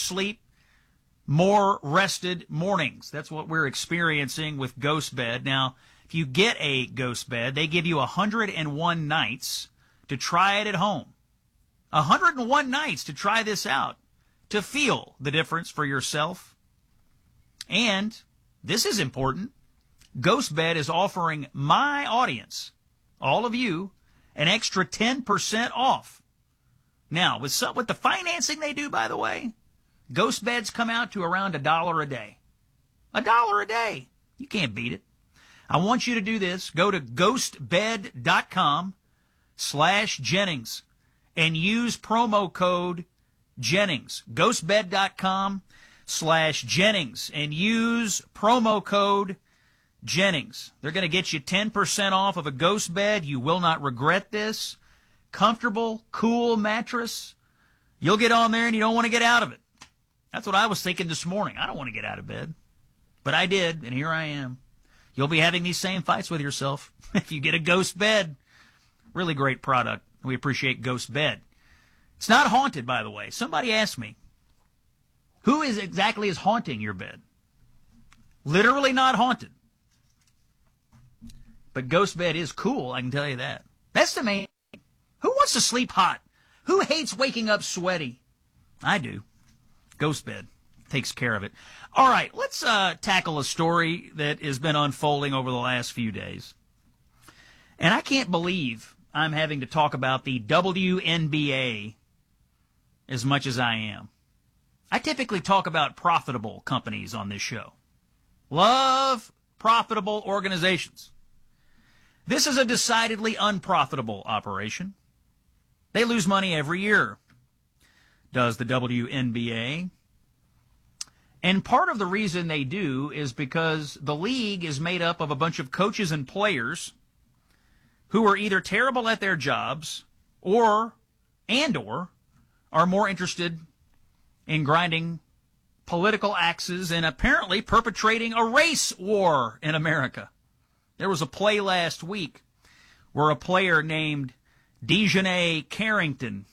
sleep, more rested mornings. That's what we're experiencing with Ghost Bed. Now, if you get a Ghost Bed, they give you 101 nights to try it at home. 101 nights to try this out, to feel the difference for yourself. And this is important. Ghost Bed is offering my audience, all of you, an extra 10% off. Now, with the financing they do, by the way, Ghost Beds come out to around $1 a day. $1 a day. You can't beat it. I want you to do this. Go to ghostbed.com/Jennings and use promo code Jennings. Ghostbed.com/Jennings and use promo code Jennings. They're going to get you 10% off of a Ghost Bed. You will not regret this. Comfortable, cool mattress. You'll get on there and you don't want to get out of it. That's what I was thinking this morning. I don't want to get out of bed. But I did, and here I am. You'll be having these same fights with yourself if you get a Ghost Bed. Really great product. We appreciate Ghost Bed. It's not haunted, by the way. Somebody asked me, who exactly is haunting your bed? Literally not haunted. But Ghost Bed is cool, I can tell you that. That's the main thing. Who wants to sleep hot? Who hates waking up sweaty? I do. Ghost Bed takes care of it. All right, let's tackle a story that has been unfolding over the last few days. And I can't believe I'm having to talk about the WNBA as much as I am. I typically talk about profitable companies on this show. Love profitable organizations. This is a decidedly unprofitable operation. They lose money every year, does the WNBA. And part of the reason they do is because the league is made up of a bunch of coaches and players who are either terrible at their jobs or are more interested in grinding political axes and apparently perpetrating a race war in America. There was a play last week where a player named Dejanay Carrington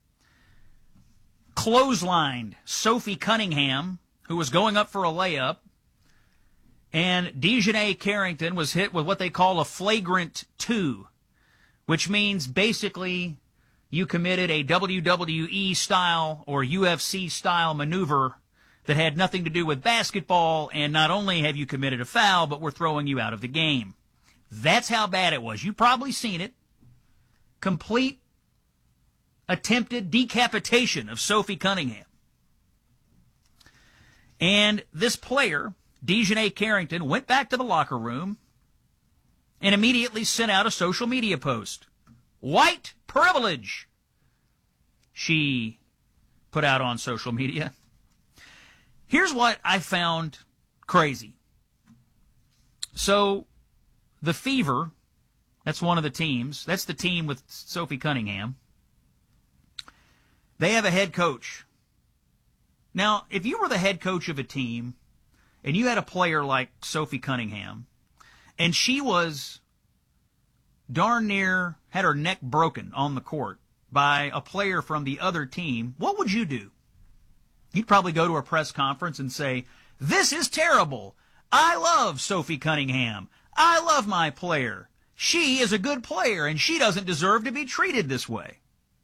clotheslined Sophie Cunningham, who was going up for a layup, and Dejanay Carrington was hit with what they call a flagrant 2, which means basically you committed a WWE-style or UFC-style maneuver that had nothing to do with basketball, and not only have you committed a foul, but we're throwing you out of the game. That's how bad it was. You've probably seen it. Complete attempted decapitation of Sophie Cunningham. And this player, Dejanay Carrington, went back to the locker room and immediately sent out a social media post. White privilege, she put out on social media. Here's what I found crazy. So, the Fever, that's one of the teams. That's the team with Sophie Cunningham. They have a head coach. Now, if you were the head coach of a team and you had a player like Sophie Cunningham and she was darn near had her neck broken on the court by a player from the other team, what would you do? You'd probably go to a press conference and say, "This is terrible. I love Sophie Cunningham. I love my player. She is a good player, and she doesn't deserve to be treated this way."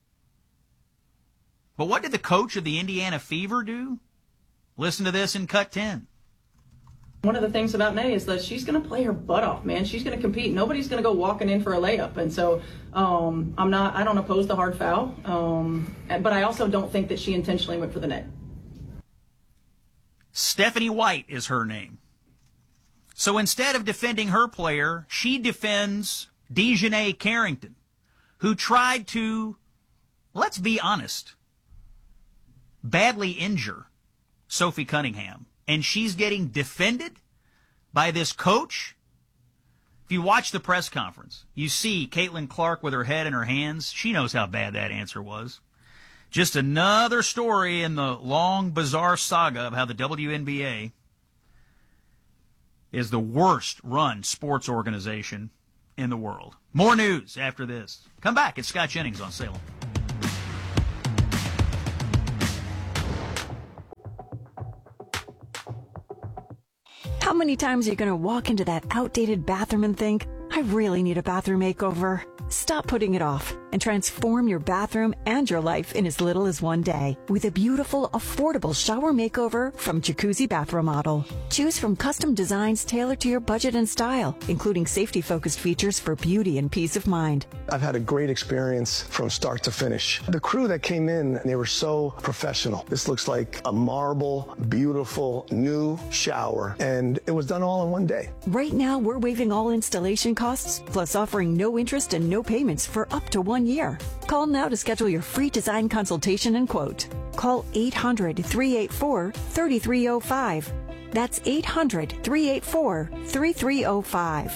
But what did the coach of the Indiana Fever do? Listen to this in Cut 10. One of the things about Nay is that she's going to play her butt off, man. She's going to compete. Nobody's going to go walking in for a layup. And so I don't oppose the hard foul, but I also don't think that she intentionally went for the net. Stephanie White is her name. So instead of defending her player, she defends Dejanay Carrington, who tried to, let's be honest, badly injure Sophie Cunningham. And she's getting defended by this coach. If you watch the press conference, you see Caitlin Clark with her head in her hands. She knows how bad that answer was. Just another story in the long, bizarre saga of how the WNBA is the worst run sports organization in the world. More news after this. Come back. It's Scott Jennings on Salem. How many times are you going to walk into that outdated bathroom and think, I really need a bathroom makeover? Stop putting it off and transform your bathroom and your life in as little as one day with a beautiful, affordable shower makeover from Jacuzzi Bath Remodel. Choose from custom designs tailored to your budget and style, including safety-focused features for beauty and peace of mind. I've had a great experience from start to finish. The crew that came in, they were so professional. This looks like a marble, beautiful, new shower, and it was done all in one day. Right now, we're waiving all installation costs, plus offering no interest and no payments for up to 1 year. Call now to schedule your free design consultation and quote. Call 800-384-3305. That's 800-384-3305.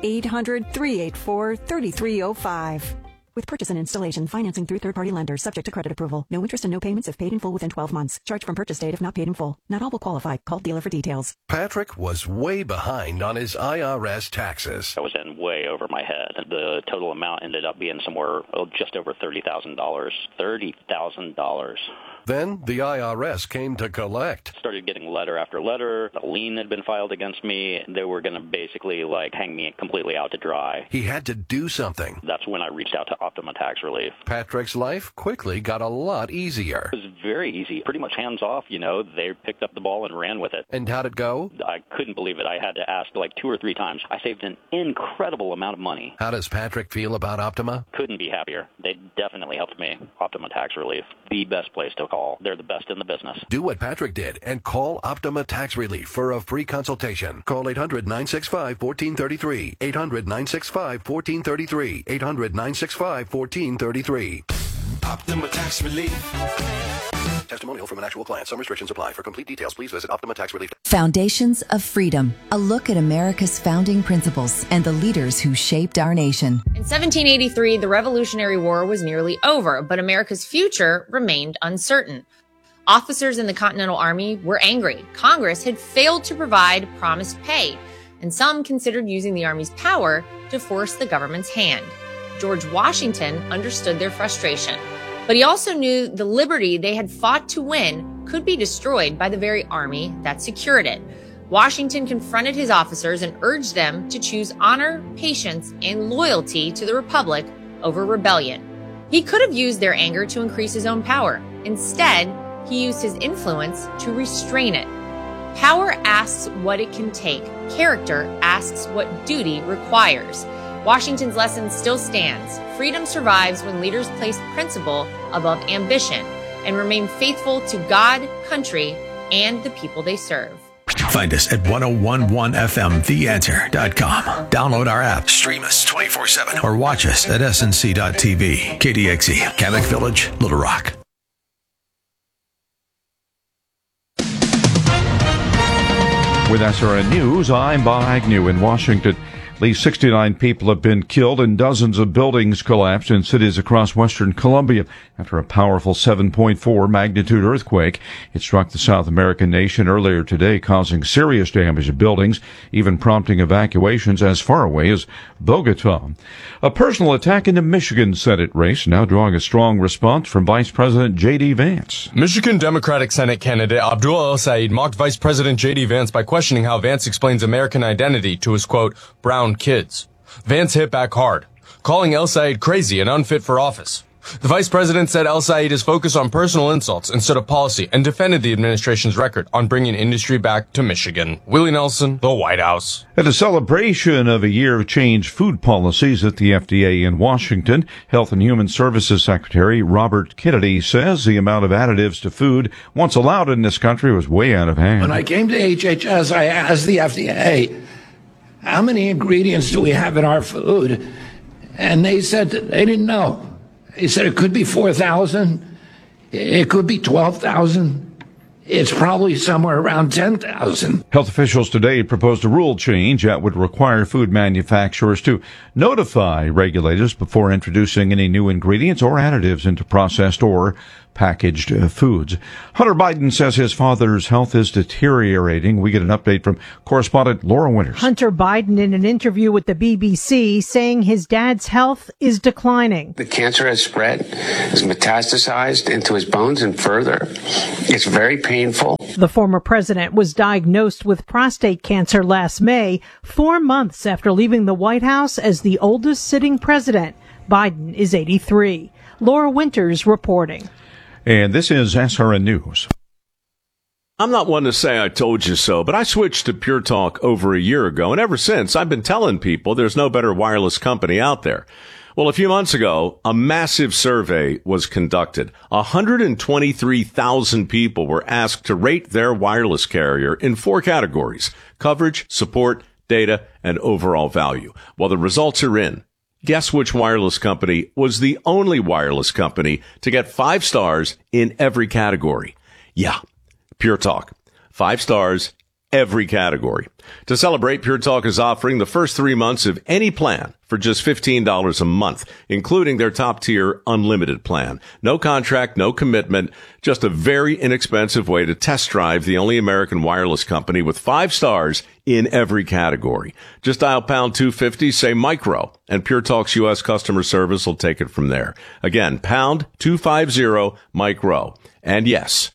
800-384-3305. With purchase and installation, financing through third-party lenders, subject to credit approval. No interest and no payments if paid in full within 12 months. Charge from purchase date if not paid in full. Not all will qualify. Call dealer for details. Patrick was way behind on his IRS taxes. I was in way over my head. The total amount ended up being somewhere just over $30,000. $30,000. Then the IRS came to collect. Started getting letter after letter. A lien had been filed against me. They were going to basically hang me completely out to dry. He had to do something. That's when I reached out to Optima Tax Relief. Patrick's life quickly got a lot easier. It was very easy, pretty much hands off. They picked up the ball and ran with it. And how'd it go? I couldn't believe it. I had to ask 2 or 3 times. I saved an incredible amount of money. How does Patrick feel about Optima? Couldn't be happier. They definitely helped me. Optima Tax Relief, the best place to call. They're the best in the business. Do what Patrick did and call Optima Tax Relief for a free consultation. Call 800-965-1433. 800-965-1433. 800-965-1433. Optima Tax Relief. Testimonial from an actual client. Some restrictions apply. For complete details, please visit Optima Tax Relief. Foundations of Freedom. A look at America's founding principles and the leaders who shaped our nation. In 1783, the Revolutionary War was nearly over, but America's future remained uncertain. Officers in the Continental Army were angry. Congress had failed to provide promised pay, and some considered using the Army's power to force the government's hand. George Washington understood their frustration, but he also knew the liberty they had fought to win could be destroyed by the very army that secured it. Washington confronted his officers and urged them to choose honor, patience, and loyalty to the Republic over rebellion. He could have used their anger to increase his own power. Instead, he used his influence to restrain it. Power asks what it can take. Character asks what duty requires. Washington's lesson still stands. Freedom survives when leaders place principle above ambition and remain faithful to God, country, and the people they serve. Find us at 1011fmtheanswer.com. Download our app, stream us 24/7, or watch us at snc.tv. KDXE, Kamak Village, Little Rock. With SRN News, I'm Bob Agnew in Washington. At least 69 people have been killed and dozens of buildings collapsed in cities across western Colombia after a powerful 7.4 magnitude earthquake. It struck the South American nation earlier today, causing serious damage to buildings, even prompting evacuations as far away as Bogota. A personal attack in the Michigan Senate race now drawing a strong response from Vice President J.D. Vance. Michigan Democratic Senate candidate Abdul El-Sayed mocked Vice President J.D. Vance by questioning how Vance explains American identity to his, quote, brown kids. Vance hit back hard, calling El-Sayed crazy and unfit for office. The vice president said El-Sayed is focused on personal insults instead of policy and defended the administration's record on bringing industry back to Michigan. Willie Nelson, the White House. At a celebration of a year of changed food policies at the FDA in Washington, Health and Human Services Secretary Robert Kennedy says the amount of additives to food once allowed in this country was way out of hand. When I came to HHS, I asked the FDA, how many ingredients do we have in our food? And they said that they didn't know. They said it could be 4,000. It could be 12,000. It's probably somewhere around 10,000. Health officials today proposed a rule change that would require food manufacturers to notify regulators before introducing any new ingredients or additives into processed or packaged foods. Hunter Biden says his father's health is deteriorating. We get an update from correspondent Laura Winters. Hunter Biden in an interview with the BBC saying his dad's health is declining. The cancer has spread, has metastasized into his bones and further. It's very painful. The former president was diagnosed with prostate cancer last May, 4 months after leaving the White House as the oldest sitting president. Biden is 83. Laura Winters reporting. And this is SRN News. I'm not one to say I told you so, but I switched to Pure Talk over a year ago, and ever since I've been telling people there's no better wireless company out there. Well, a few months ago, a massive survey was conducted. 123,000 people were asked to rate their wireless carrier in 4 categories: coverage, support, data, and overall value. Well, the results are in. Guess which wireless company was the only wireless company to get 5 stars in every category? Yeah, Pure Talk. 5 stars, every category. To celebrate, Pure Talk is offering the first 3 months of any plan for just $15 a month, including their top-tier unlimited plan. No contract, no commitment, just a very inexpensive way to test drive the only American wireless company with 5 stars in every category. Just dial pound 250, say micro, and Pure Talk's U.S. customer service will take it from there. Again, pound 250 micro. And yes,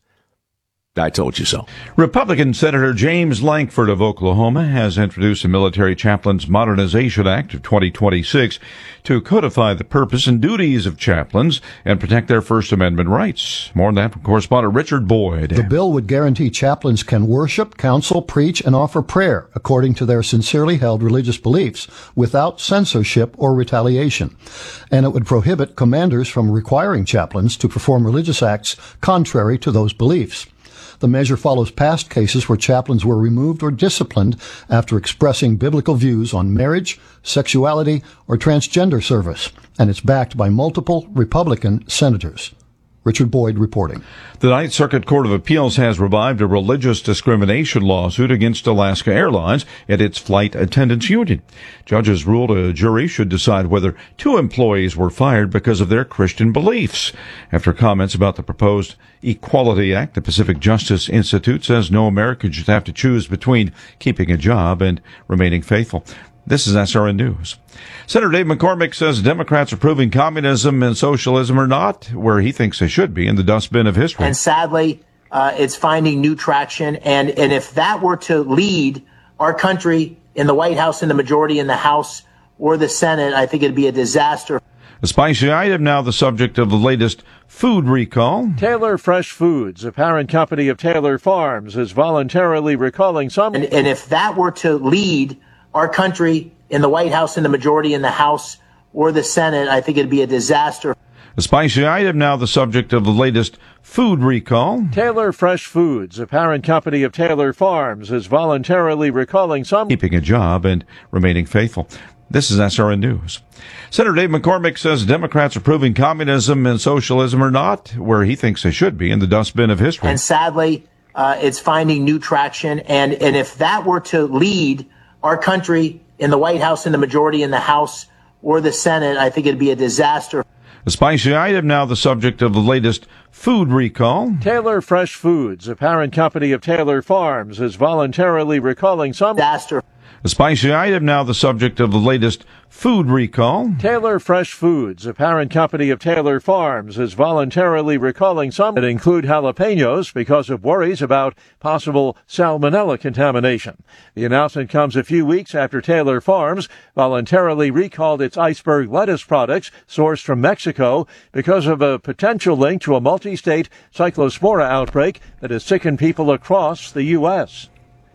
I told you so. Republican Senator James Lankford of Oklahoma has introduced a Military Chaplains Modernization Act of 2026 to codify the purpose and duties of chaplains and protect their First Amendment rights. More on that from correspondent Richard Boyd. The bill would guarantee chaplains can worship, counsel, preach, and offer prayer according to their sincerely held religious beliefs without censorship or retaliation. And it would prohibit commanders from requiring chaplains to perform religious acts contrary to those beliefs. The measure follows past cases where chaplains were removed or disciplined after expressing biblical views on marriage, sexuality, or transgender service, and it's backed by multiple Republican senators. Richard Boyd reporting. The Ninth Circuit Court of Appeals has revived a religious discrimination lawsuit against Alaska Airlines and its flight attendants union. Judges ruled a jury should decide whether 2 employees were fired because of their Christian beliefs. After comments about the proposed Equality Act, the Pacific Justice Institute says no American should have to choose between keeping a job and remaining faithful. This is SRN News. Senator Dave McCormick says Democrats are proving communism and socialism are not where he thinks they should be, in the dustbin of history. And sadly, it's finding new traction. And if that were to lead our country in the White House, in the majority in the House or the Senate, I think it'd be a disaster. A spicy item now the subject of the latest food recall. Taylor Fresh Foods, a parent company of Taylor Farms, is voluntarily recalling some. And if that were to lead our country in the White House, in the majority in the House or the Senate, I think it'd be a disaster. A spicy item now the subject of the latest food recall. Taylor Fresh Foods, a parent company of Taylor Farms, is voluntarily recalling some. Keeping a job and remaining faithful. This is SRN News. Senator Dave McCormick says Democrats are proving communism and socialism are not where he thinks they should be, in the dustbin of history. And sadly, it's finding new traction. And if that were to lead our country in the White House, in the majority in the House or the Senate, I think it'd be a disaster. A spicy item now the subject of the latest food recall. Taylor Fresh Foods, a parent company of Taylor Farms, is voluntarily recalling some. Disaster. A spicy item now the subject of the latest food recall. Taylor Fresh Foods, a parent company of Taylor Farms, is voluntarily recalling some that include jalapenos because of worries about possible salmonella contamination. The announcement comes a few weeks after Taylor Farms voluntarily recalled its iceberg lettuce products sourced from Mexico because of a potential link to a multi-state cyclospora outbreak that has sickened people across the U.S.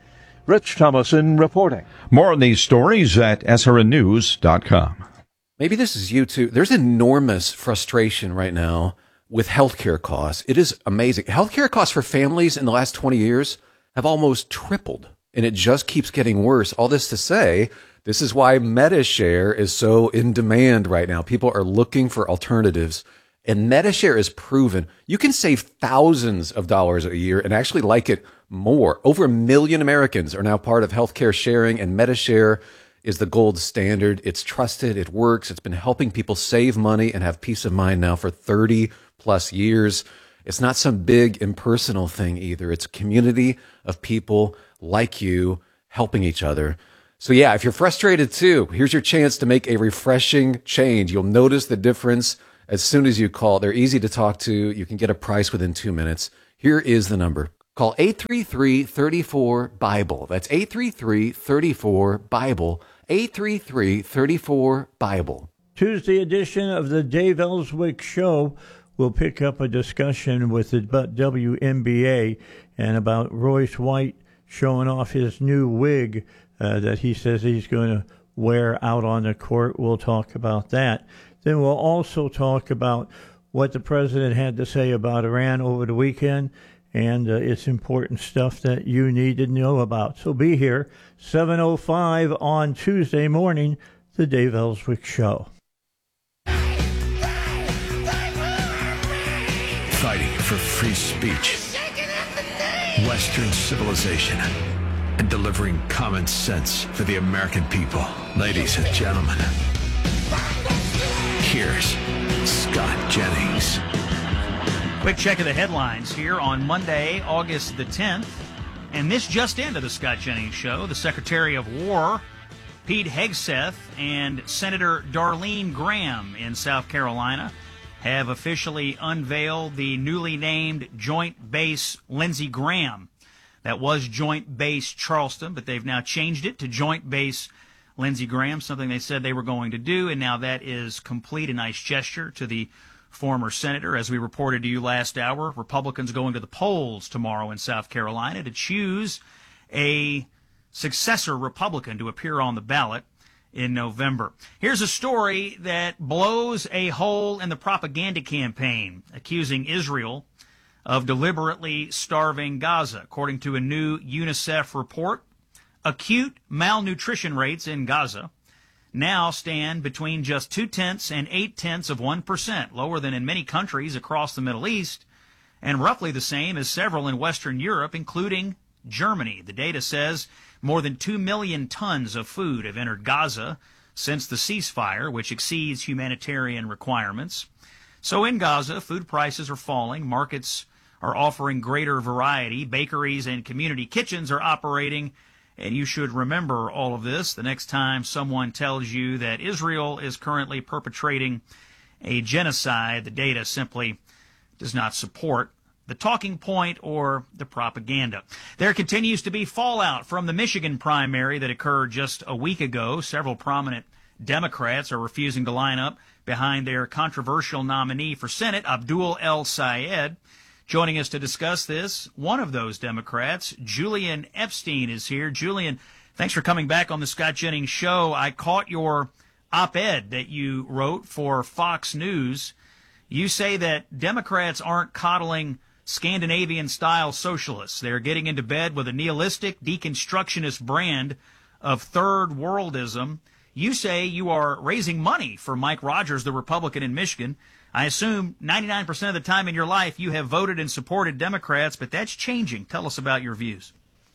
Rich Thomason reporting. More on these stories at srnnews.com. Maybe this is you too. There's enormous frustration right now with healthcare costs. It is amazing. Healthcare costs for families in the last 20 years have almost tripled, and it just keeps getting worse. All this to say, this is why MediShare is so in demand right now. People are looking for alternatives. And MediShare is proven you can save thousands of dollars a year and actually like it more. Over 1 million Americans are now part of healthcare sharing, and MediShare is the gold standard. It's trusted. It works. It's been helping people save money and have peace of mind now for 30 plus years. It's not some big impersonal thing either. It's a community of people like you helping each other. So yeah, if you're frustrated too, here's your chance to make a refreshing change. You'll notice the difference as soon as you call. They're easy to talk to. You can get a price within 2 minutes. Here is the number. Call 833-34-BIBLE. That's 833-34-BIBLE. 833-34-BIBLE. Tuesday edition of the Dave Ellswick Show will pick up a discussion with the WNBA and about Royce White showing off his new wig that he says he's going to wear out on the court. We'll talk about that. Then we'll also talk about what the president had to say about Iran over the weekend, and it's important stuff that you need to know about. So be here, 7:05 on Tuesday morning, the Dave Ellswick Show. Fighting for free speech, Western civilization, and delivering common sense for the American people. Ladies and gentlemen, here's Scott Jennings. Quick check of the headlines here on Monday, August the 10th. And this just into the Scott Jennings Show. The Secretary of War, Pete Hegseth, and Senator Darlene Graham in South Carolina have officially unveiled the newly named Joint Base Lindsey Graham. That was Joint Base Charleston, but they've now changed it to Joint Base Lindsey Graham, something they said they were going to do, and now that is complete. A nice gesture to the former senator. As we reported to you last hour, Republicans going to the polls tomorrow in South Carolina to choose a successor Republican to appear on the ballot in November. Here's a story that blows a hole in the propaganda campaign, accusing Israel of deliberately starving Gaza. According to a new UNICEF report, acute malnutrition rates in Gaza now stand between just 0.2% and 0.8%, lower than in many countries across the Middle East, and roughly the same as several in Western Europe, including Germany. The data says more than 2 million tons of food have entered Gaza since the ceasefire, which exceeds humanitarian requirements. So in Gaza, food prices are falling, markets are offering greater variety, bakeries and community kitchens are operating, and you should remember all of this the next time someone tells you that Israel is currently perpetrating a genocide. The data simply does not support the talking point or the propaganda. There continues to be fallout from the Michigan primary that occurred just a week ago. Several prominent Democrats are refusing to line up behind their controversial nominee for Senate, Abdul El-Sayed. Joining us to discuss this, one of those Democrats, Julian Epstein, is here. Julian, thanks for coming back on the Scott Jennings Show. I caught your op-ed that you wrote for Fox News. You say that Democrats aren't coddling Scandinavian-style socialists. They're getting into bed with a nihilistic, deconstructionist brand of third worldism. You say you are raising money for Mike Rogers, the Republican in Michigan. I assume 99% of the time in your life you have voted and supported Democrats, but that's changing. Tell us about your views.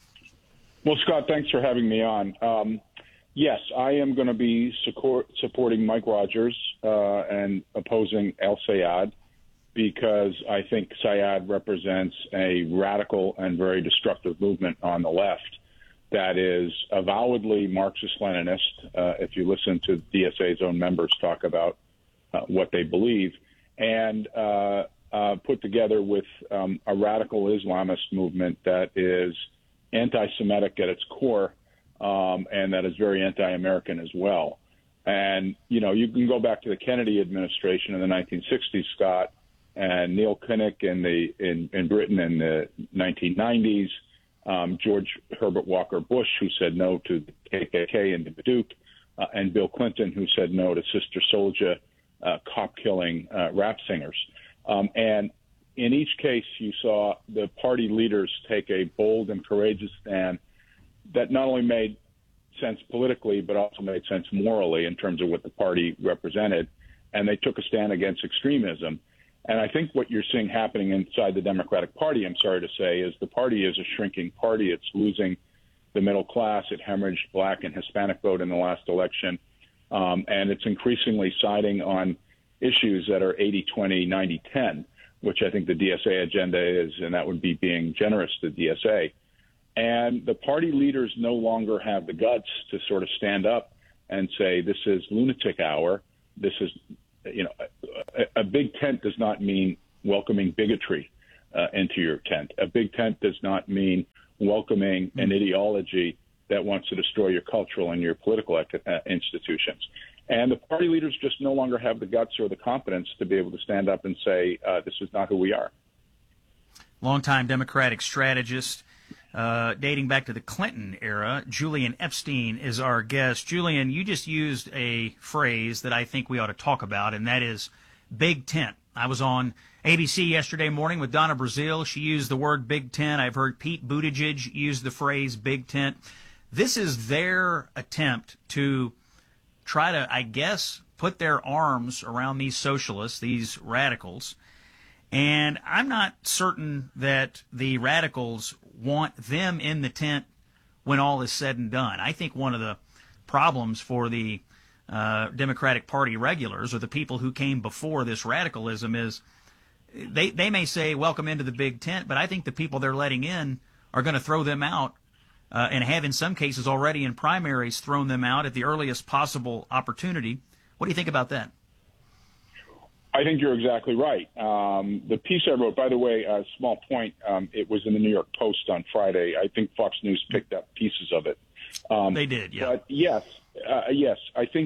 Well, Scott, thanks for having me on. Yes, I am going to be supporting Mike Rogers and opposing El-Sayed because I think Sayed represents a radical and very destructive movement on the left that is avowedly Marxist-Leninist, if you listen to DSA's own members talk about what they believe, and put together with a radical Islamist movement that is anti-Semitic at its core and that is very anti-American as well. And, you know, you can go back to the Kennedy administration in the 1960s, Scott, and Neil Kinnock in Britain in the 1990s, George Herbert Walker Bush, who said no to the KKK and the Duke, and Bill Clinton, who said no to Sister Souljah, cop-killing rap singers. And in each case, you saw the party leaders take a bold and courageous stand that not only made sense politically, but also made sense morally in terms of what the party represented. And they took a stand against extremism. And I think what you're seeing happening inside the Democratic Party, I'm sorry to say, is the party is a shrinking party. It's losing the middle class. It hemorrhaged black and Hispanic vote in the last election. And it's increasingly siding on issues that are 80-20, 90-10, which I think the DSA agenda is, and that would be being generous to DSA. And the party leaders no longer have the guts to sort of stand up and say, this is lunatic hour. This is, you know, a big tent does not mean welcoming bigotry. into your tent. A big tent does not mean welcoming an ideology that wants to destroy your cultural and your political institutions. And the party leaders just no longer have the guts or the competence to be able to stand up and say, this is not who we are. Longtime Democratic strategist, dating back to the Clinton era, Julian Epstein is our guest. Julian, you just used a phrase that I think we ought to talk about, and that is big tent. I was on ABC yesterday morning with Donna Brazile. She used the word big tent. I've heard Pete Buttigieg use the phrase big tent. This is their attempt to try to, I guess, put their arms around these socialists, these radicals. And I'm not certain that the radicals want them in the tent when all is said and done. I think one of the problems for the Democratic Party regulars, or the people who came before this radicalism, is they may say welcome into the big tent, but I think the people they're letting in are going to throw them out and have in some cases already in primaries thrown them out at the earliest possible opportunity. What do you think about that? I think you're exactly right. The piece I wrote, by the way, a small point, it was in the New York Post on Friday. I think Fox News picked up pieces of it. They did, yeah. But yes, I think,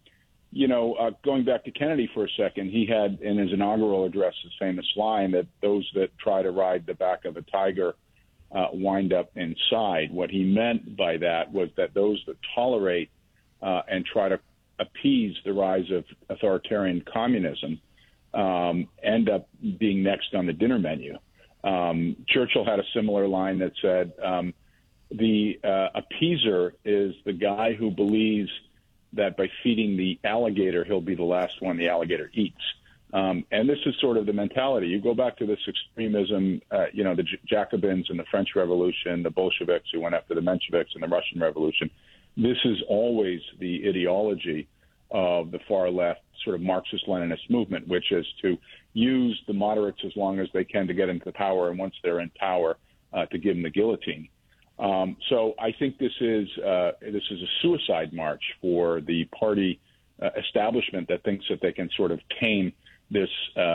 going back to Kennedy for a second, he had in his inaugural address his famous line that those that try to ride the back of a tiger wind up inside. What he meant by that was that those that tolerate and try to appease the rise of authoritarian communism end up being next on the dinner menu. Churchill had a similar line that said, the appeaser is the guy who believes that by feeding the alligator, he'll be the last one the alligator eats. And this is sort of the mentality. You go back to this extremism, the Jacobins in the French Revolution, the Bolsheviks who went after the Mensheviks in the Russian Revolution. This is always the ideology of the far left sort of Marxist-Leninist movement, which is to use the moderates as long as they can to get into power, and once they're in power, to give them the guillotine. So I think this is a suicide march for the party establishment that thinks that they can sort of tame this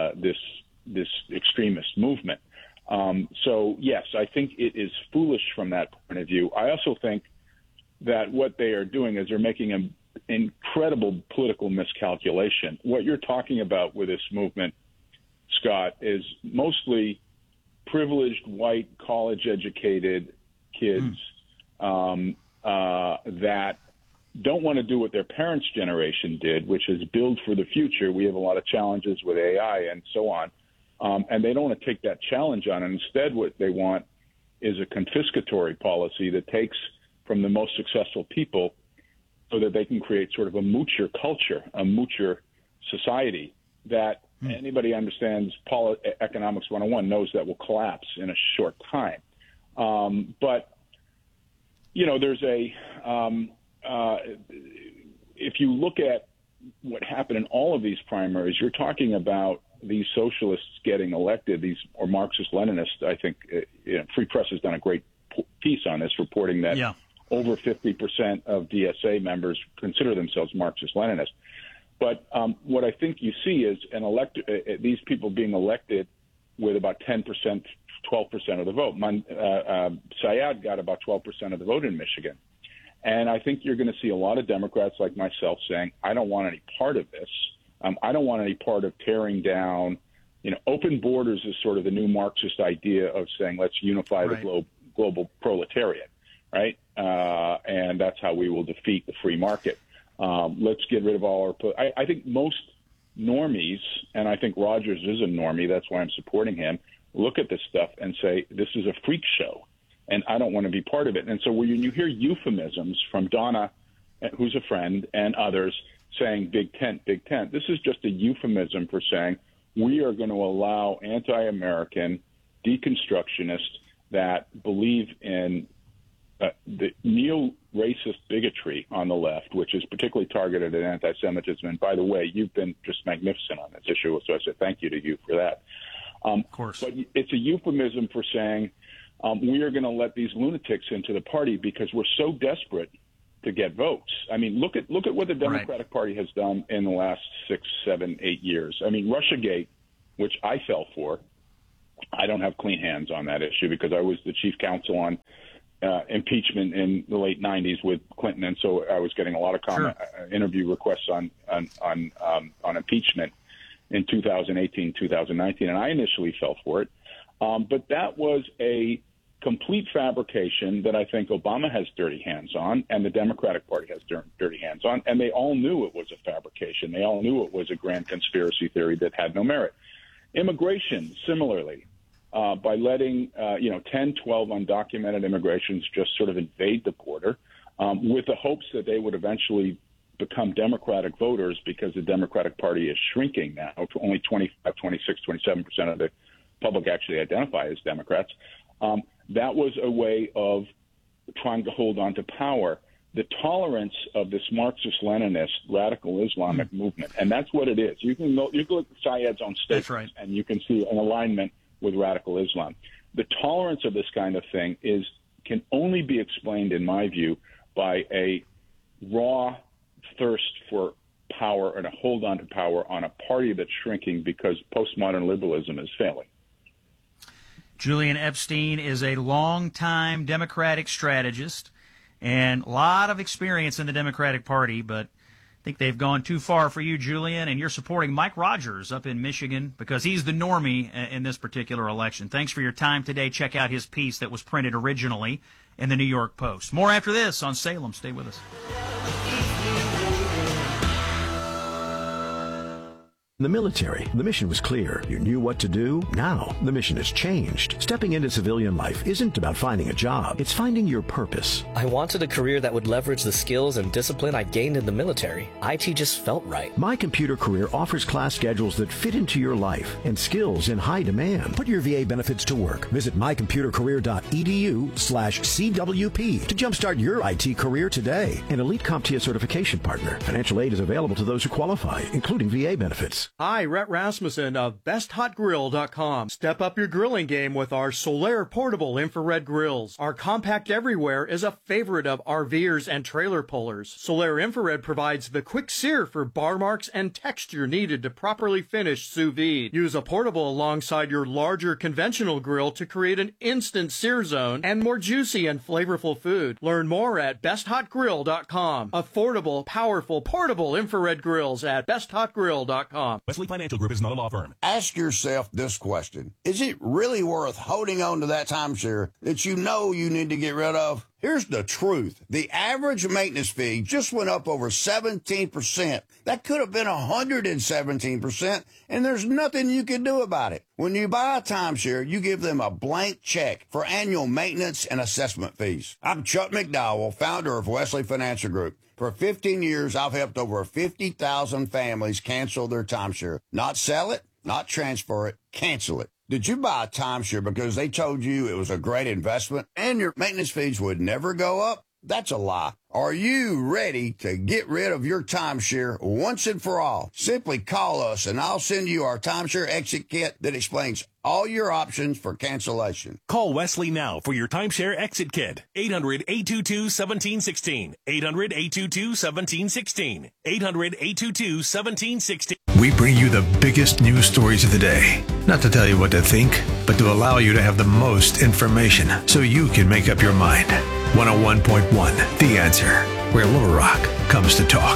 extremist movement. So yes, I think it is foolish from that point of view. I also think that what they are doing is they're making an incredible political miscalculation. What you're talking about with this movement, Scott, is mostly privileged, white, college-educated kids that don't want to do what their parents' generation did, which is build for the future. We have a lot of challenges with AI and so on. And they don't want to take that challenge on. And instead, what they want is a confiscatory policy that takes from the most successful people so that they can create sort of a moocher culture, a moocher society that anybody who understands economics 101 knows that will collapse in a short time. But, there's if you look at what happened in all of these primaries, you're talking about these socialists getting elected, or Marxist-Leninists. I think Free Press has done a great piece on this, reporting that over 50% of DSA members consider themselves Marxist-Leninists. But what I think you see is these people being elected with about 10%, 12% of the vote. Syed got about 12% of the vote in Michigan. And I think you're going to see a lot of Democrats like myself saying, I don't want any part of this. I don't want any part of tearing down. Open borders is sort of the new Marxist idea of saying, let's unify the global proletariat, right? And that's how we will defeat the free market. Let's get rid of all our... I think most normies, and I think Rogers is a normie, that's why I'm supporting him, look at this stuff and say, this is a freak show, and I don't want to be part of it. And so when you hear euphemisms from Donna, who's a friend, and others saying big tent, this is just a euphemism for saying we are going to allow anti-American deconstructionists that believe in the neo-racist bigotry on the left, which is particularly targeted at anti-Semitism. And by the way, you've been just magnificent on this issue, so I say thank you to you for that. Of course. But it's a euphemism for saying we are going to let these lunatics into the party because we're so desperate to get votes. I mean, look at what the Democratic Party has done in the last 6, 7, 8 years. I mean, Russiagate, which I fell for, I don't have clean hands on that issue because I was the chief counsel on impeachment in the late 90s with Clinton, and so I was getting a lot of interview requests on impeachment in 2018, 2019, and I initially fell for it. But that was a complete fabrication that I think Obama has dirty hands on, and the Democratic Party has dirty hands on, and they all knew it was a fabrication. They all knew it was a grand conspiracy theory that had no merit. Immigration, similarly. By letting 10, 12 undocumented immigrants just sort of invade the border with the hopes that they would eventually become Democratic voters because the Democratic Party is shrinking now. Only 25, 26, 27% of the public actually identify as Democrats. That was a way of trying to hold on to power. The tolerance of this Marxist-Leninist radical Islamic movement, and that's what it is. You can look at Syed's own statements, and you can see an alignment with radical Islam. The tolerance of this kind of thing can only be explained, in my view, by a raw thirst for power and a hold on to power on a party that's shrinking because postmodern liberalism is failing. Julian Epstein is a longtime Democratic strategist and a lot of experience in the Democratic Party, but I think they've gone too far for you, Julian, and you're supporting Mike Rogers up in Michigan because he's the normie in this particular election. Thanks for your time today. Check out his piece that was printed originally in the New York Post. More after this on Salem. Stay with us. In the military, the mission was clear. You knew what to do. Now, the mission has changed. Stepping into civilian life isn't about finding a job. It's finding your purpose. I wanted a career that would leverage the skills and discipline I gained in the military. IT just felt right. My Computer Career offers class schedules that fit into your life and skills in high demand. Put your VA benefits to work. Visit mycomputercareer.edu/CWP to jumpstart your IT career today. An Elite CompTIA certification partner. Financial aid is available to those who qualify, including VA benefits. Hi, Rhett Rasmussen of BestHotGrill.com. Step up your grilling game with our Solaire portable infrared grills. Our compact everywhere is a favorite of RVers and trailer pullers. Solaire infrared provides the quick sear for bar marks and texture needed to properly finish sous vide. Use a portable alongside your larger conventional grill to create an instant sear zone and more juicy and flavorful food. Learn more at BestHotGrill.com. Affordable, powerful, portable infrared grills at BestHotGrill.com. Wesley Financial Group is not a law firm. Ask yourself this question. Is it really worth holding on to that timeshare that you know you need to get rid of? Here's the truth. The average maintenance fee just went up over 17%. That could have been 117%, and there's nothing you can do about it. When you buy a timeshare, you give them a blank check for annual maintenance and assessment fees. I'm Chuck McDowell, founder of Wesley Financial Group. For 15 years, I've helped over 50,000 families cancel their timeshare. Not sell it, not transfer it, cancel it. Did you buy a timeshare because they told you it was a great investment and your maintenance fees would never go up? That's a lie. Are you ready to get rid of your timeshare once and for all? Simply call us and I'll send you our timeshare exit kit that explains all your options for cancellation. Call Wesley now for your timeshare exit kit. 800-822-1716. 800-822-1716. 800-822-1716. We bring you the biggest news stories of the day. Not to tell you what to think, but to allow you to have the most information so you can make up your mind. 101.1 The Answer, where Little Rock comes to talk.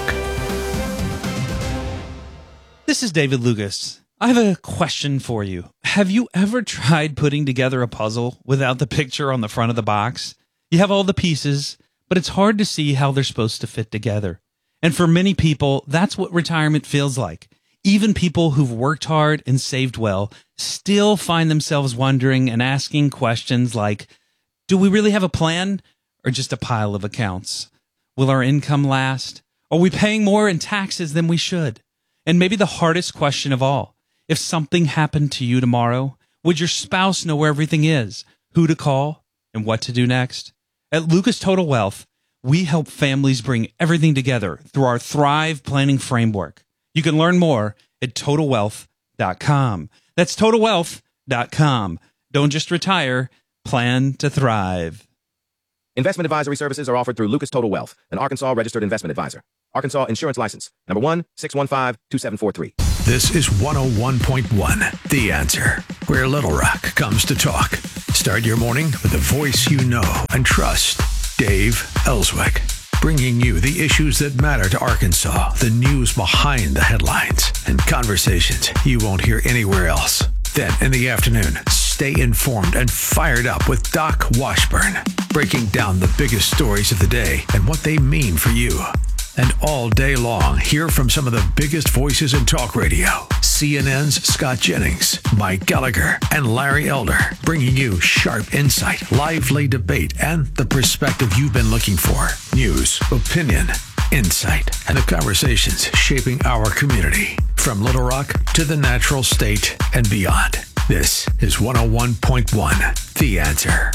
This is David Lucas. I have a question for you. Have you ever tried putting together a puzzle without the picture on the front of the box? You have all the pieces, but it's hard to see how they're supposed to fit together. And for many people, that's what retirement feels like. Even people who've worked hard and saved well still find themselves wondering and asking questions like, do we really have a plan or just a pile of accounts? Will our income last? Are we paying more in taxes than we should? And maybe the hardest question of all, if something happened to you tomorrow, would your spouse know where everything is, who to call, and what to do next? At Lucas Total Wealth, we help families bring everything together through our Thrive Planning Framework. You can learn more at TotalWealth.com. That's TotalWealth.com. Don't just retire, plan to thrive. Investment advisory services are offered through Lucas Total Wealth, an Arkansas registered investment advisor. Arkansas Insurance License, number 1-615-2743. This is 101.1 The Answer, where Little Rock comes to talk. Start your morning with a voice you know and trust. Dave Ellswick, bringing you the issues that matter to Arkansas, the news behind the headlines, and conversations you won't hear anywhere else. Then in the afternoon, stay informed and fired up with Doc Washburn, breaking down the biggest stories of the day and what they mean for you. And all day long, hear from some of the biggest voices in talk radio. CNN's Scott Jennings, Mike Gallagher, and Larry Elder, bringing you sharp insight, lively debate, and the perspective you've been looking for. News, opinion, insight, and the conversations shaping our community. From Little Rock to the natural state and beyond. This is 101.1 The Answer.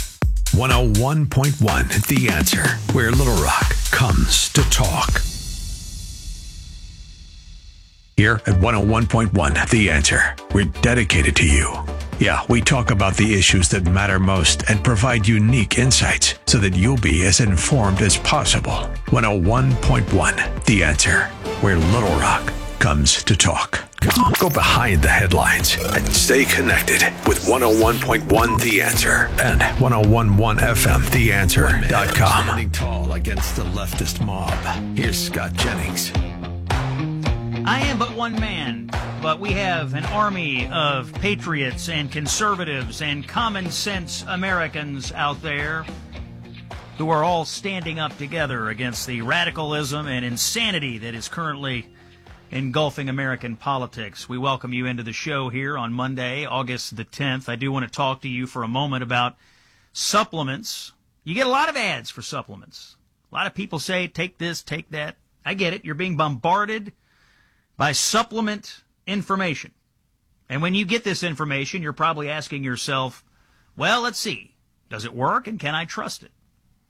101.1 The Answer, where Little Rock comes to talk. Here at 101.1 The Answer, we're dedicated to you. Yeah, we talk about the issues that matter most and provide unique insights so that you'll be as informed as possible. 101.1 The Answer, where Little Rock comes to talk. Go behind the headlines and stay connected with 101.1 The Answer and 101.1FMTheAnswer.com. Standing tall against the leftist mob. Here's Scott Jennings. I am but one man, but we have an army of patriots and conservatives and common sense Americans out there who are all standing up together against the radicalism and insanity that is currently engulfing American politics. We welcome you into the show here on Monday, August the 10th. I do want to talk to you for a moment about supplements. You get a lot of ads for supplements. A lot of people say, take this, take that. I get it. You're being bombarded by supplement information. And when you get this information, you're probably asking yourself, well, let's see. Does it work and can I trust it?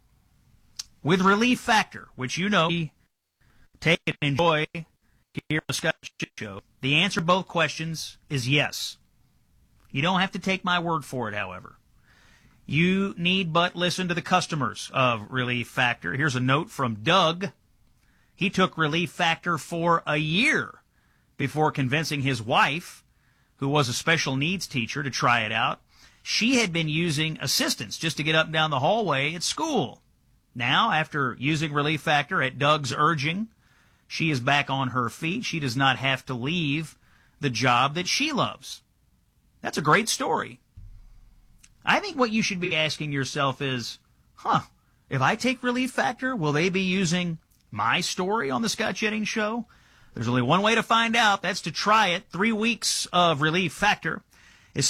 With Relief Factor, which you know, take and enjoy here on the Scott Show, the answer to both questions is yes. You don't have to take my word for it, however. You need but listen to the customers of Relief Factor. Here's a note from Doug. He took Relief Factor for a year before convincing his wife, who was a special needs teacher, to try it out. She had been using assistance just to get up and down the hallway at school. Now, after using Relief Factor at Doug's urging, she is back on her feet. She does not have to leave the job that she loves. That's a great story. I think what you should be asking yourself is, if I take Relief Factor, will they be using my story on the Scott Jennings Show? There's only one way to find out. That's to try it. 3 weeks of Relief Factor is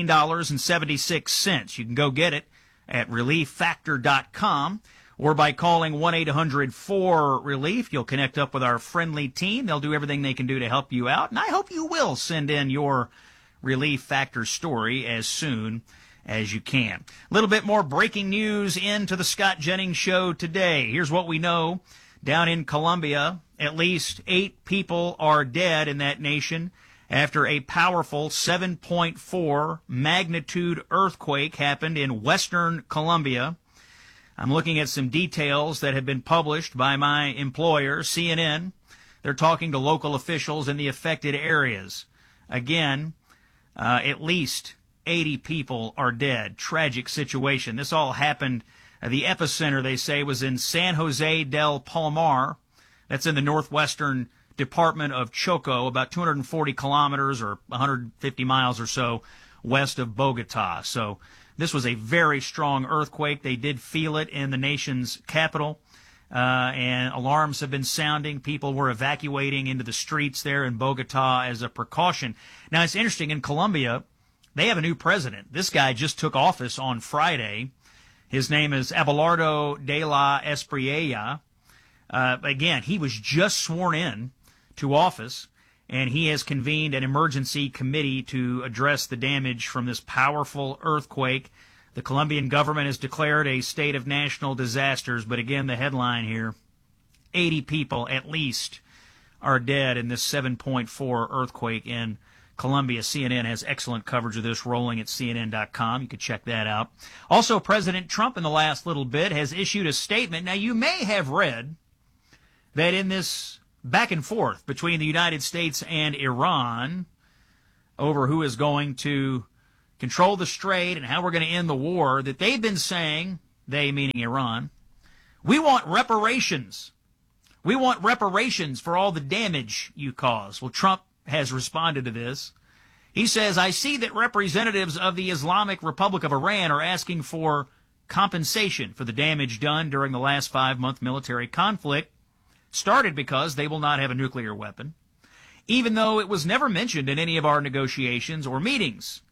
$17.76. You can go get it at ReliefFactor.com or by calling 1-800-4RELIEF. You'll connect up with our friendly team. They'll do everything they can do to help you out. And I hope you will send in your Relief Factor story as soon as you can. A little bit more breaking news into the Scott Jennings Show today. Here's what we know. Down in Colombia, at least 8 people are dead in that nation after a powerful 7.4 magnitude earthquake happened in western Colombia. I'm looking at some details that have been published by my employer, CNN. They're talking to local officials in the affected areas. Again, at least 80 people are dead. Tragic situation. This all happened. The epicenter, they say, was in San Jose del Palmar. That's in the northwestern department of Choco, about 240 kilometers or 150 miles or so west of Bogota. So this was a very strong earthquake. They did feel it in the nation's capital, and alarms have been sounding. People were evacuating into the streets there in Bogota as a precaution. Now, it's interesting. In Colombia, they have a new president. This guy just took office on Friday. His name is Abelardo de la Espriella. Again, he was just sworn in to office, and he has convened an emergency committee to address the damage from this powerful earthquake. The Colombian government has declared a state of national disasters, but again, the headline here, 80 people at least are dead in this 7.4 earthquake in Colombia. CNN has excellent coverage of this, rolling at CNN.com. You can check that out. Also, President Trump in the last little bit has issued a statement. Now, you may have read that in this back and forth between the United States and Iran over who is going to control the strait and how we're going to end the war, that they've been saying, they meaning Iran, we want reparations. We want reparations for all the damage you caused. Well, Trump has responded to this. He says, I see that representatives of the Islamic Republic of Iran are asking for compensation for the damage done during the last 5-month military conflict, started because they will not have a nuclear weapon, even though it was never mentioned in any of our negotiations or meetings.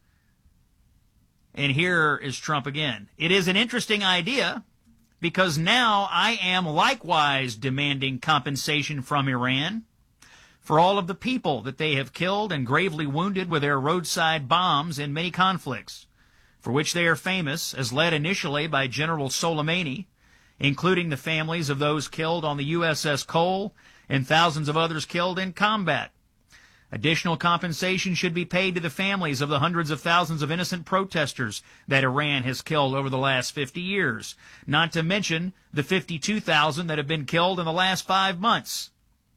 And here is Trump again. It is an interesting idea because now I am likewise demanding compensation from Iran for all of the people that they have killed and gravely wounded with their roadside bombs in many conflicts, for which they are famous, as led initially by General Soleimani, including the families of those killed on the USS Cole and thousands of others killed in combat. Additional compensation should be paid to the families of the hundreds of thousands of innocent protesters that Iran has killed over the last 50 years, not to mention the 52,000 that have been killed in the last 5 months.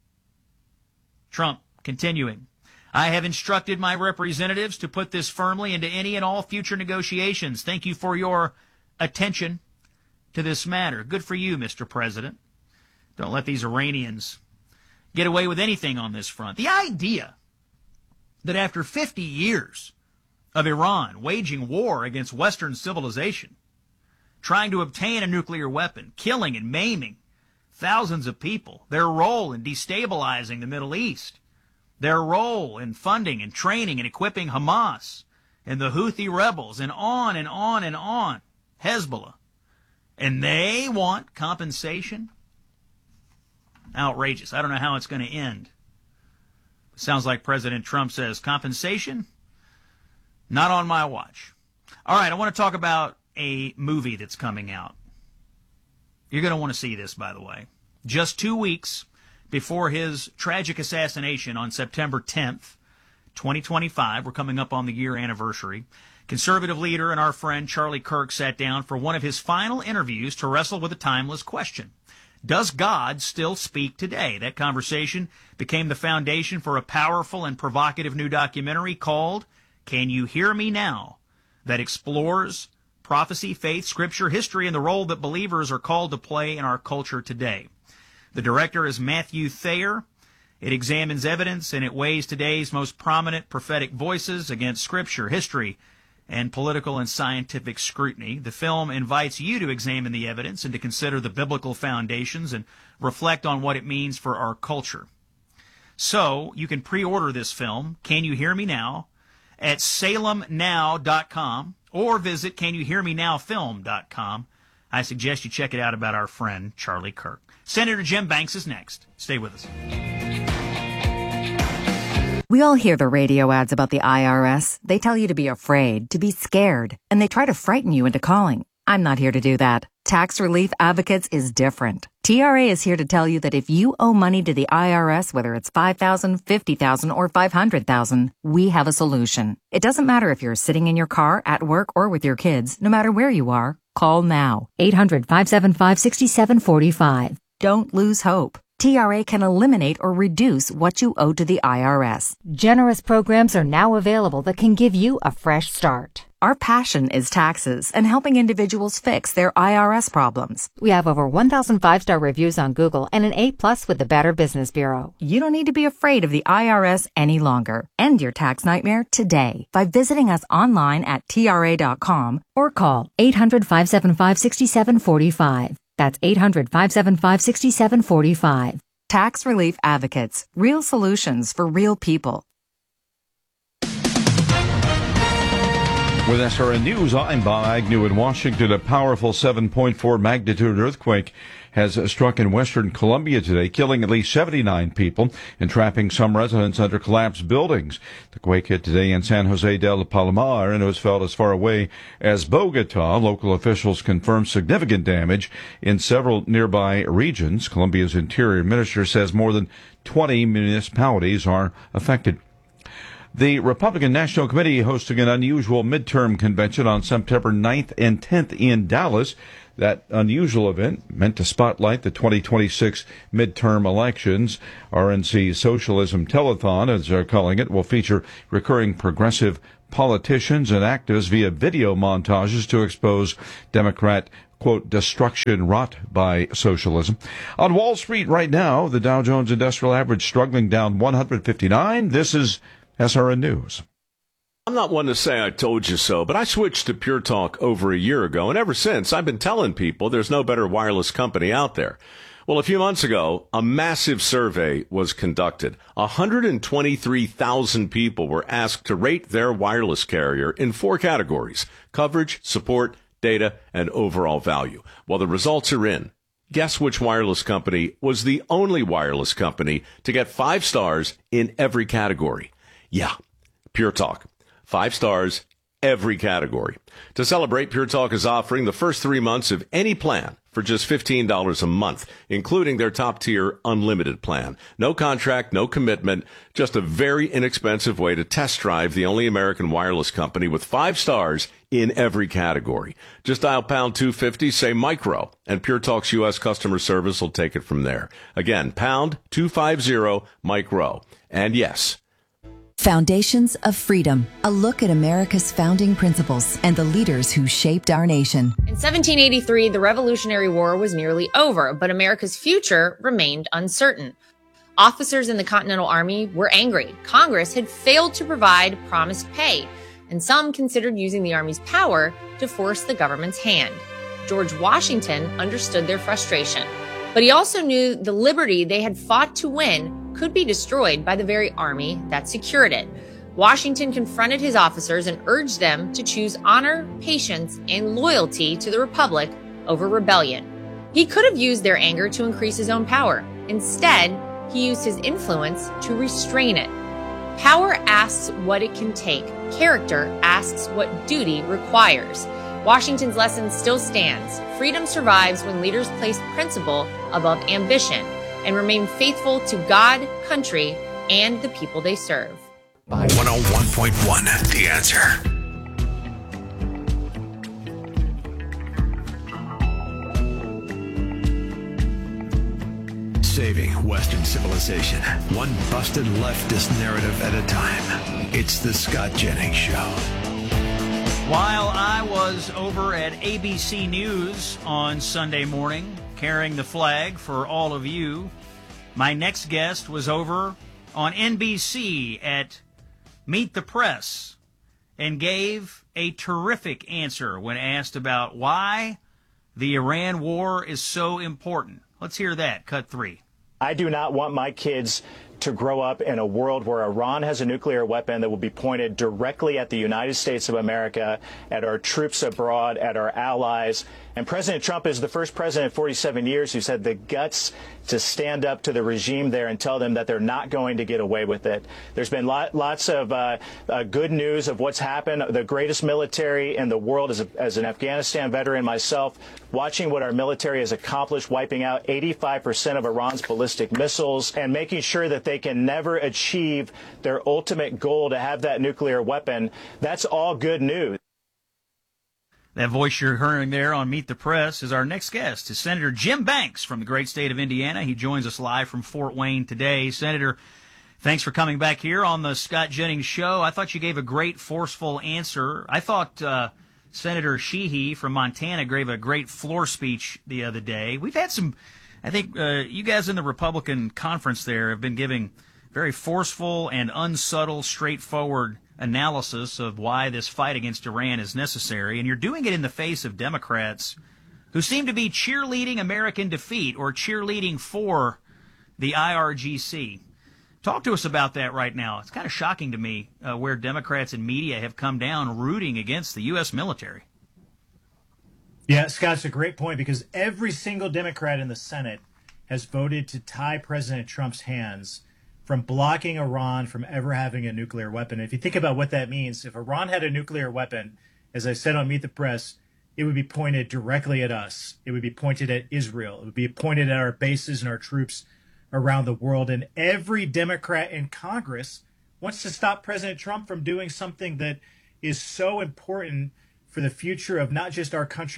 Trump continuing, I have instructed my representatives to put this firmly into any and all future negotiations. Thank you for your attention to this matter. Good for you, Mr. President. Don't let these Iranians get away with anything on this front. The idea that after 50 years of Iran waging war against Western civilization, trying to obtain a nuclear weapon, killing and maiming thousands of people, their role in destabilizing the Middle East, their role in funding and training and equipping Hamas and the Houthi rebels, and on and on and on, Hezbollah, and they want compensation? Outrageous. I don't know how it's going to end. Sounds like President Trump says, compensation? Not on my watch. All right, I want to talk about a movie that's coming out. You're going to want to see this, by the way. Just 2 weeks before his tragic assassination on September 10th, 2025, we're coming up on the year anniversary, conservative leader and our friend Charlie Kirk sat down for one of his final interviews to wrestle with a timeless question. Does God still speak today? That conversation became the foundation for a powerful and provocative new documentary called Can You Hear Me Now? That explores prophecy, faith, scripture, history, and the role that believers are called to play in our culture today. The director is Matthew Thayer. It examines evidence and it weighs today's most prominent prophetic voices against scripture, history, and political and scientific scrutiny. The film invites you to examine the evidence and to consider the biblical foundations and reflect on what it means for our culture. So, you can pre-order this film, Can You Hear Me Now, at salemnow.com or visit canyouhearmenowfilm.com. I suggest you check it out about our friend Charlie Kirk. Senator Jim Banks is next. Stay with us. We all hear the radio ads about the IRS. They tell you to be afraid, to be scared, and they try to frighten you into calling. I'm not here to do that. Tax Relief Advocates is different. TRA is here to tell you that if you owe money to the IRS, whether it's $5,000, $50,000, or $500,000, we have a solution. It doesn't matter if you're sitting in your car, at work, or with your kids. No matter where you are, call now. 800-575-6745. Don't lose hope. TRA can eliminate or reduce what you owe to the IRS. Generous programs are now available that can give you a fresh start. Our passion is taxes and helping individuals fix their IRS problems. We have over 1,000 5-star reviews on Google and an A+ with the Better Business Bureau. You don't need to be afraid of the IRS any longer. End your tax nightmare today by visiting us online at TRA.com or call 800-575-6745. That's 800-575-6745. Tax Relief Advocates. Real solutions for real people. With SRN News, I'm Bob Agnew in Washington. A powerful 7.4 magnitude earthquake has struck in western Colombia today, killing at least 79 people and trapping some residents under collapsed buildings. The quake hit today in San Jose del Palomar and it was felt as far away as Bogota. Local officials confirmed significant damage in several nearby regions. Colombia's interior minister says more than 20 municipalities are affected. The Republican National Committee hosting an unusual midterm convention on September 9th and 10th in Dallas. That unusual event, meant to spotlight the 2026 midterm elections, RNC's Socialism Telethon, as they're calling it, will feature recurring progressive politicians and activists via video montages to expose Democrat, quote, destruction wrought by socialism. On Wall Street right now, the Dow Jones Industrial Average struggling down 159. This is SRN News. I'm not one to say I told you so, but I switched to Pure Talk over a year ago, and ever since I've been telling people there's no better wireless company out there. Well, a few months ago, a massive survey was conducted. 123,000 people were asked to rate their wireless carrier in 4 categories: coverage, support, data, and overall value. Well, the results are in. Guess which wireless company was the only wireless company to get 5 stars in every category? Yeah, Pure Talk. 5 stars, every category. To celebrate, Pure Talk is offering the first 3 months of any plan for just $15 a month, including their top-tier unlimited plan. No contract, no commitment, just a very inexpensive way to test drive the only American wireless company with 5 stars in every category. Just dial pound 250, say micro, and Pure Talk's U.S. customer service will take it from there. Again, pound 250 micro. And yes, Foundations of Freedom, a look at America's founding principles and the leaders who shaped our nation. In 1783, the Revolutionary War was nearly over, but America's future remained uncertain. Officers in the Continental Army were angry. Congress had failed to provide promised pay, and some considered using the Army's power to force the government's hand. George Washington understood their frustration, but he also knew the liberty they had fought to win could be destroyed by the very army that secured it. Washington confronted his officers and urged them to choose honor, patience, and loyalty to the Republic over rebellion. He could have used their anger to increase his own power. Instead, he used his influence to restrain it. Power asks what it can take. Character asks what duty requires. Washington's lesson still stands. Freedom survives when leaders place principle above ambition and remain faithful to God, country, and the people they serve. 101.1 The Answer. Saving Western civilization, one busted leftist narrative at a time. It's the Scott Jennings Show. While I was over at ABC News on Sunday morning, carrying the flag for all of you, my next guest was over on NBC at Meet the Press and gave a terrific answer when asked about why the Iran war is so important. Let's hear that. Cut 3. I do not want my kids to grow up in a world where Iran has a nuclear weapon that will be pointed directly at the United States of America, at our troops abroad, at our allies. And President Trump is the first president in 47 years who's had the guts to stand up to the regime there and tell them that they're not going to get away with it. There's been lots of good news of what's happened. The greatest military in the world, as an Afghanistan veteran myself, watching what our military has accomplished, wiping out 85% of Iran's ballistic missiles and making sure that they can never achieve their ultimate goal to have that nuclear weapon. That's all good news. That voice you're hearing there on Meet the Press is our next guest, is Senator Jim Banks from the great state of Indiana. He joins us live from Fort Wayne today. Senator, thanks for coming back here on the Scott Jennings Show. I thought you gave a great, forceful answer. I thought Senator Sheehy from Montana gave a great floor speech the other day. We've had some, I think you guys in the Republican conference there have been giving very forceful and unsubtle, straightforward analysis of why this fight against Iran is necessary, and you're doing it in the face of Democrats who seem to be cheerleading American defeat or cheerleading for the IRGC. Talk to us about that right now. It's kind of shocking to me where Democrats and media have come down rooting against the U.S. military. Yeah, Scott, it's a great point because every single Democrat in the Senate has voted to tie President Trump's hands from blocking Iran from ever having a nuclear weapon. If you think about what that means, if Iran had a nuclear weapon, as I said on Meet the Press, it would be pointed directly at us. It would be pointed at Israel. It would be pointed at our bases and our troops around the world. And every Democrat in Congress wants to stop President Trump from doing something that is so important for the future of not just our country, but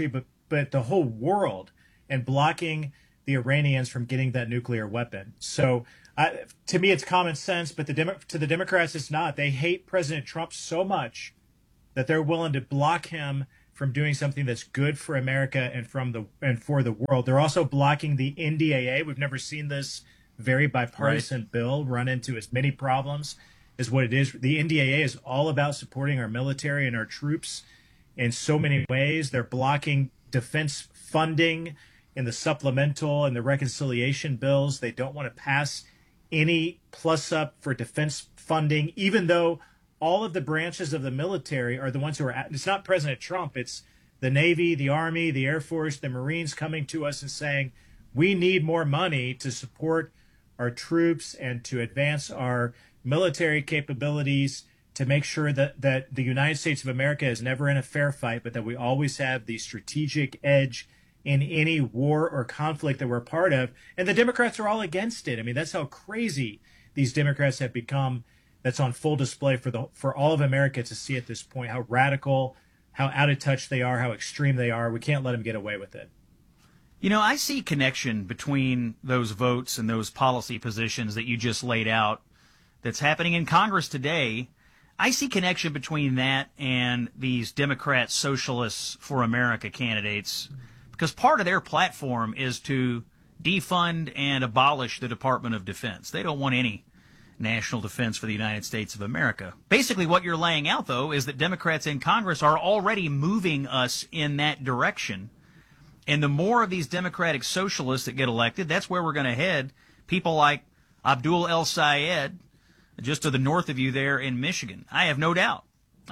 but the whole world, and blocking the Iranians from getting that nuclear weapon. So to me, it's common sense, but to the Democrats, it's not. They hate President Trump so much that they're willing to block him from doing something that's good for America and for the world. They're also blocking the NDAA. We've never seen this very bipartisan bill run into as many problems as what it is. The NDAA is all about supporting our military and our troops in so many ways. They're blocking defense funding in the supplemental and the reconciliation bills. They don't want to pass any plus up for defense funding, even though all of the branches of the military are the ones who are it's not President Trump, it's the Navy, the Army, the Air Force, the Marines coming to us and saying, we need more money to support our troops and to advance our military capabilities, to make sure that the United States of America is never in a fair fight, but that we always have the strategic edge in any war or conflict that we're a part of. And the Democrats are all against it. I mean, that's how crazy these Democrats have become. That's on full display for all of America to see at this point, how radical, how out of touch they are, how extreme they are. We can't let them get away with it. You know, I see connection between those votes and those policy positions that you just laid out that's happening in Congress today. I see connection between that and these Democrat Socialists for America candidates, because part of their platform is to defund and abolish the Department of Defense. They don't want any national defense for the United States of America. Basically, what you're laying out, though, is that Democrats in Congress are already moving us in that direction. And the more of these Democratic socialists that get elected, that's where we're going to head. People like Abdul El Sayed, just to the north of you there in Michigan. I have no doubt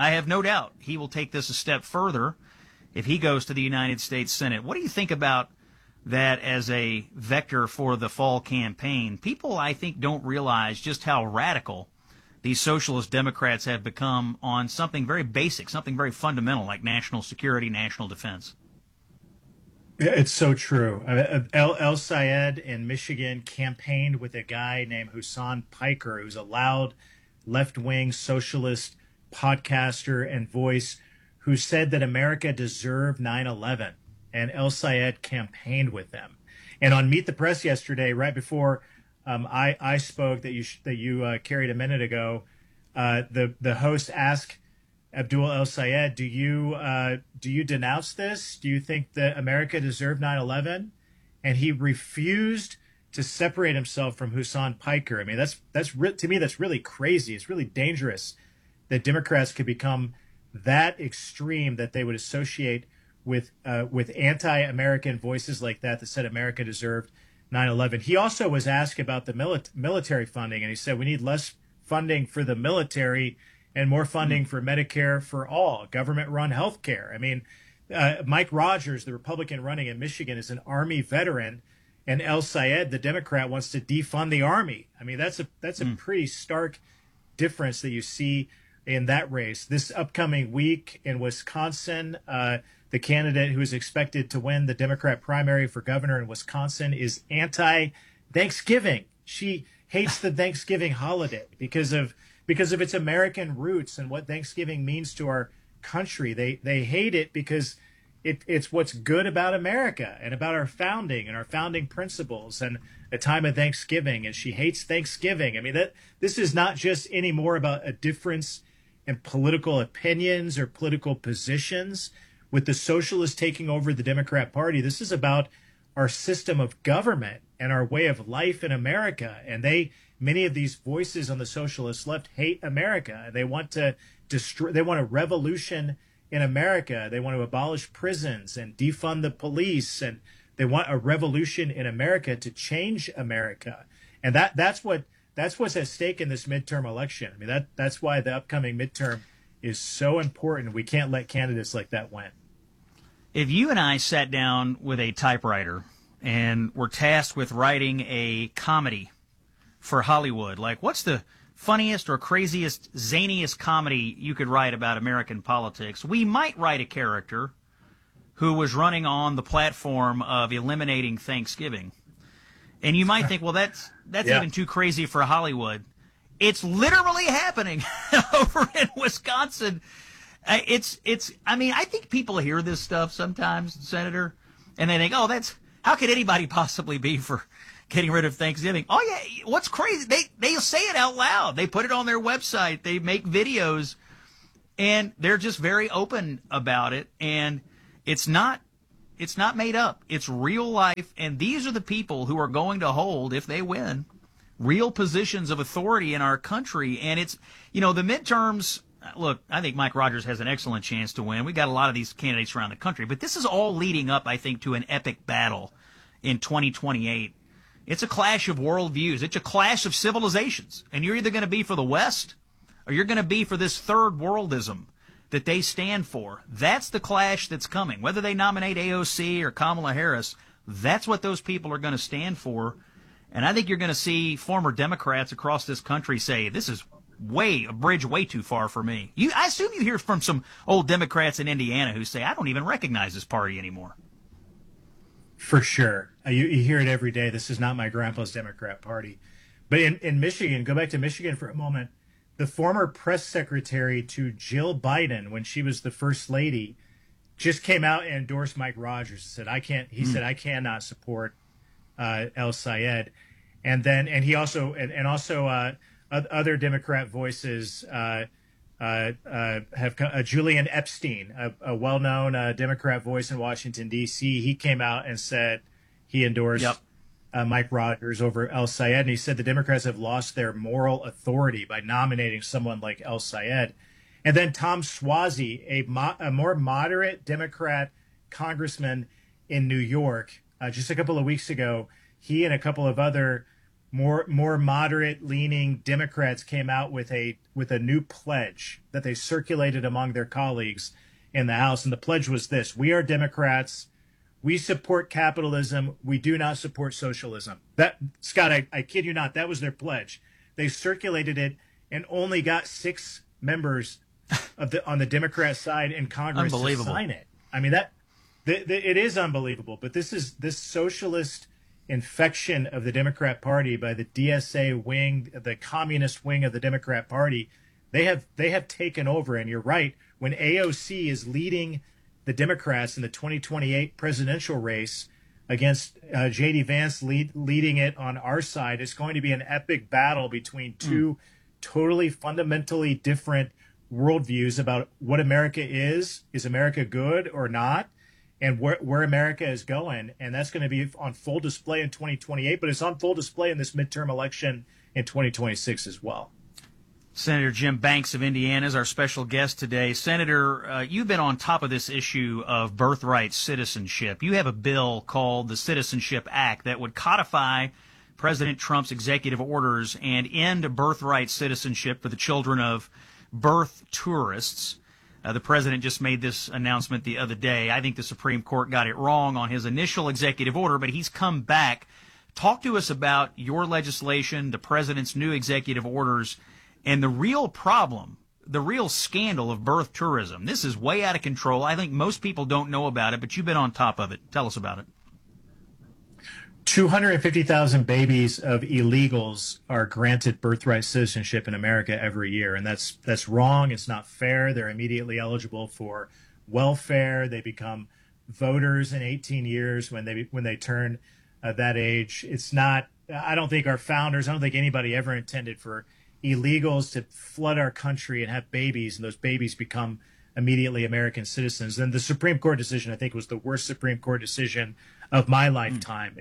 he will take this a step further if he goes to the United States Senate. What do you think about that as a vector for the fall campaign? People, I think, don't realize just how radical these socialist Democrats have become on something very basic, something very fundamental like national security, national defense. Yeah, it's so true. El Sayed in Michigan campaigned with a guy named Husan Piker, who's a loud left-wing socialist podcaster and voice who said that America deserved 9/11. And El Sayed campaigned with them. And on Meet the Press yesterday, right before I spoke that you carried a minute ago, the host asked Abdul El Sayed, do you denounce this? Do you think that America deserved 9/11? And he refused to separate himself from Husan Piker. I mean, to me, that's really crazy. It's really dangerous that Democrats could become that extreme that they would associate with anti-American voices like that said America deserved 9/11. He also was asked about the military funding, and he said we need less funding for the military and more funding for Medicare for all, government-run health care. I mean, Mike Rogers, the Republican running in Michigan, is an Army veteran, and El Sayed, the Democrat, wants to defund the Army. I mean, that's a pretty stark difference that you see in that race. This upcoming week in Wisconsin, the candidate who is expected to win the Democrat primary for governor in Wisconsin is anti-Thanksgiving. She hates the Thanksgiving holiday because of its American roots and what Thanksgiving means to our country. They hate it because it's what's good about America and about our founding and our founding principles and a time of Thanksgiving. And she hates Thanksgiving. I mean, this is not just anymore about a difference in political opinions or political positions. With the socialists taking over the Democrat Party, this is about our system of government and our way of life in America. And many of these voices on the socialist left hate America. They want to they want a revolution in America. They want to abolish prisons and defund the police. And they want a revolution in America to change America. And that's what's at stake in this midterm election. I mean, that's why the upcoming midterm is so important. We can't let candidates like that win. If you and I sat down with a typewriter and were tasked with writing a comedy for Hollywood, like what's the funniest or craziest, zaniest comedy you could write about American politics, we might write a character who was running on the platform of eliminating Thanksgiving. And you might think, well, that's even too crazy for Hollywood. It's literally happening over in Wisconsin. I mean, I think people hear this stuff sometimes, Senator, and they think, oh, how could anybody possibly be for getting rid of Thanksgiving? Oh, yeah. What's crazy? They say it out loud. They put it on their website. They make videos, and they're just very open about it. And it's not made up. It's real life. And these are the people who are going to hold, if they win, real positions of authority in our country. And it's, the midterms. Look, I think Mike Rogers has an excellent chance to win. We got a lot of these candidates around the country, but this is all leading up, I think, to an epic battle in 2028. It's a clash of worldviews. It's a clash of civilizations. And you're either going to be for the West or you're going to be for this third worldism that they stand for. That's the clash that's coming. Whether they nominate AOC or Kamala Harris, that's what those people are going to stand for. And I think you're going to see former Democrats across this country say, this is a bridge way too far for me. I assume you hear from some old Democrats in Indiana who say, I don't even recognize this party anymore. For sure. You hear it every day. This is not my grandpa's Democrat Party. But in Michigan, go back to Michigan for a moment, the former press secretary to Jill Biden, when she was the first lady, just came out and endorsed Mike Rogers. Said, said, I cannot support El Sayed. And he also, other Democrat voices have Julian Epstein, a well-known Democrat voice in Washington, D.C. He came out and said he endorsed Mike Rogers over El Sayed. And he said the Democrats have lost their moral authority by nominating someone like El Sayed. And then Tom Suozzi, a more moderate Democrat congressman in New York, just a couple of weeks ago, he and a couple of other more moderate leaning Democrats came out with a new pledge that they circulated among their colleagues in the House. And the pledge was this: we are Democrats. We support capitalism. We do not support socialism. That, Scott, I kid you not, that was their pledge. They circulated it and only got 6 members on the Democrat side in Congress to sign it. I mean, it is unbelievable. But this socialist infection of the Democrat Party by the DSA wing, the communist wing of the Democrat Party, they have taken over. And you're right, when AOC is leading the Democrats in the 2028 presidential race against J.D. Vance leading it on our side, it's going to be an epic battle between two totally fundamentally different worldviews about what America is. Is America good or not? And where America is going. And that's going to be on full display in 2028, but it's on full display in this midterm election in 2026 as well. Senator Jim Banks of Indiana is our special guest today. Senator, you've been on top of this issue of birthright citizenship. You have a bill called the Citizenship Act that would codify President Trump's executive orders and end birthright citizenship for the children of birth tourists. The president just made this announcement the other day. I think the Supreme Court got it wrong on his initial executive order, but he's come back. Talk to us about your legislation, the president's new executive orders, and the real problem, the real scandal of birth tourism. This is way out of control. I think most people don't know about it, but you've been on top of it. Tell us about it. 250,000 babies of illegals are granted birthright citizenship in America every year, and that's wrong. It's not fair. They're immediately eligible for welfare. They become voters in 18 years when they turn that age. It's not. I don't think our founders. I don't think anybody ever intended for illegals to flood our country and have babies, and those babies become immediately American citizens. And the Supreme Court decision, I think, was the worst Supreme Court decision of my lifetime.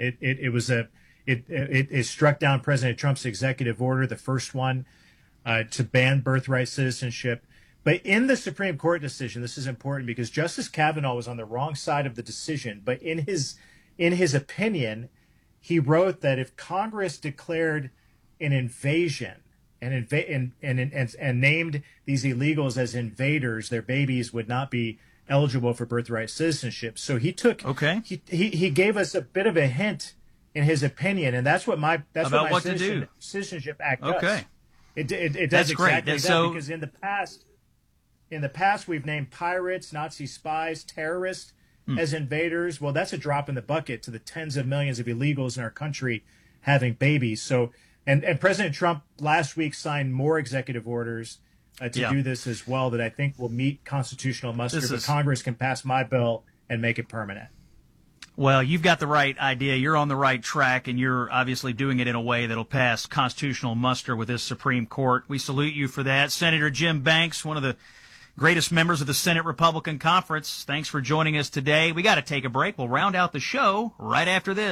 It struck down President Trump's executive order, the first one to ban birthright citizenship. But in the Supreme Court decision, this is important because Justice Kavanaugh was on the wrong side of the decision. But in his opinion, he wrote that if Congress declared an invasion and named these illegals as invaders, their babies would not be eligible for birthright citizenship. So he took he gave us a bit of a hint in his opinion, and that's what my Citizenship Act does. Okay, it does that's exactly great. that because in the past we've named pirates, Nazi spies, terrorists as invaders. Well, that's a drop in the bucket to the tens of millions of illegals in our country having babies. So and President Trump last week signed more executive orders to do this as well that I think will meet constitutional muster, but is- Congress can pass my bill and make it permanent. Well, you've got the right idea. You're on the right track, and you're obviously doing it in a way that'll pass constitutional muster with this Supreme Court. We salute you for that. Senator Jim Banks, one of the greatest members of the Senate Republican Conference, thanks for joining us today. We got to take a break. We'll round out the show right after this.